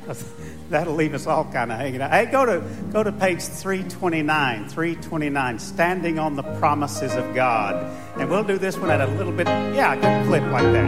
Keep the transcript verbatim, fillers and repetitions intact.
That'll leave us all kind of hanging out. Hey, go to go to page three twenty-nine. three twenty-nine, Standing on the Promises of God. And we'll do this one at a little bit, yeah, a good clip like that.